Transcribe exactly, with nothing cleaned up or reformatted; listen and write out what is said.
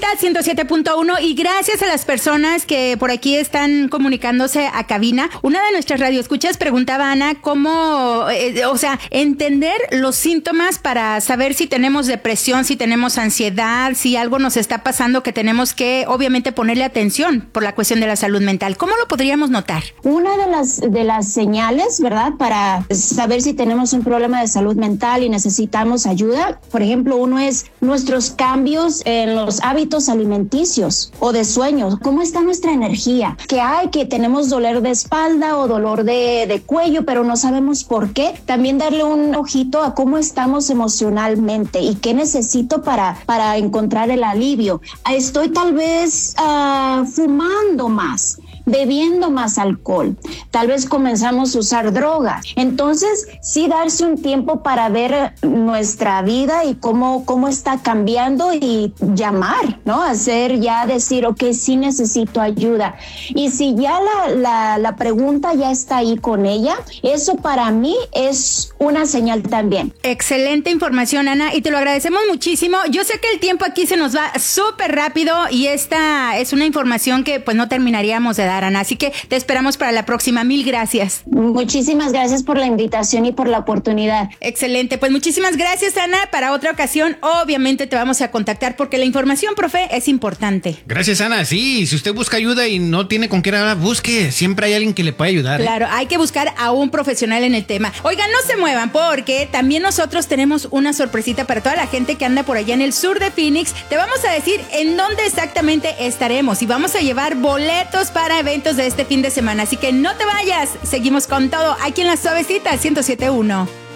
ciento siete punto uno y gracias a las personas que por aquí están comunicándose a cabina. Una de nuestras radioescuchas preguntaba, Ana, cómo, eh, o sea, entender los síntomas para saber si tenemos depresión, si tenemos ansiedad, si algo nos está pasando que tenemos que obviamente ponerle atención por la cuestión de la salud mental. ¿Cómo lo podríamos notar? Una de las, de las señales, ¿verdad? Para saber si tenemos un problema de salud mental y necesitamos ayuda, por ejemplo, uno es nuestros cambios en los hábitos alimenticios o de sueños. ¿Cómo está nuestra energía? Que hay, que tenemos dolor de espalda o dolor de, de cuello, pero no sabemos por qué. También darle un ojito a cómo estamos emocionalmente y qué necesito para, para encontrar el alivio. Estoy tal vez uh, fumando más, bebiendo más alcohol, tal vez comenzamos a usar drogas. Entonces, sí darse un tiempo para ver nuestra vida y cómo, cómo está cambiando y llamar, ¿no? Hacer ya decir, ok, sí necesito ayuda. Y si ya la, la, la pregunta ya está ahí con ella, eso para mí es una señal también. Excelente información, Ana, y te lo agradecemos muchísimo. Yo sé que el tiempo aquí se nos va súper rápido y esta es una información que pues no terminaríamos de dar, Ana, así que te esperamos para la próxima. Mil gracias. Muchísimas gracias por la invitación y por la oportunidad. Excelente, pues muchísimas gracias, Ana. Para otra ocasión, obviamente te vamos a contactar porque la información, profe, es importante. Gracias, Ana. Sí, si usted busca ayuda y no tiene con qué hablar, busque. Siempre hay alguien que le puede ayudar. Claro, ¿eh? Hay que buscar a un profesional en el tema. Oigan, no se muevan porque también nosotros tenemos una sorpresita para toda la gente que anda por allá en el sur de Phoenix. Te vamos a decir en dónde exactamente estaremos y vamos a llevar boletos para eventos de este fin de semana. Así que no te vayas. Seguimos con todo aquí en La Suavecita ciento siete punto uno.